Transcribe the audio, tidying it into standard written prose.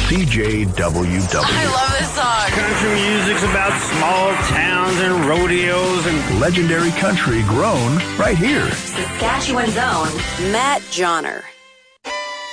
CJWW. I love this song. Country music's about small towns and rodeos and Legendary country grown right here. Saskatchewan's own Matt Johnner.